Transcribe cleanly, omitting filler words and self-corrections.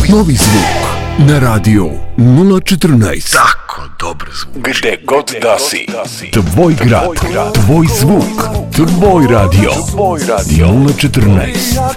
Novi zvuk na radio 014. Tako dobar zvuk. Gde god da si. Tvoj grad, tvoj zvuk, tvoj radio 014.